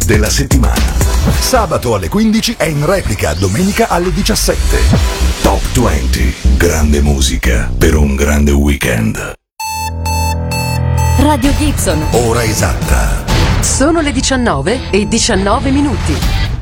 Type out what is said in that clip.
della settimana. Sabato alle 15 e in replica domenica alle 17. Top 20. Grande musica per un grande weekend. Radio Gibson. Ora esatta. Sono le 19:19 minuti.